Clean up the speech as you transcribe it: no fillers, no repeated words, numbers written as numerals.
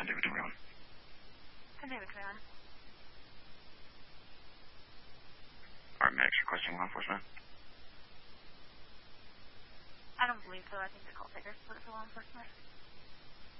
San David to Rayon. San David to Rayon. Alright, Max, requesting law enforcement. I don't believe so. I think the call taker's put it for law enforcement.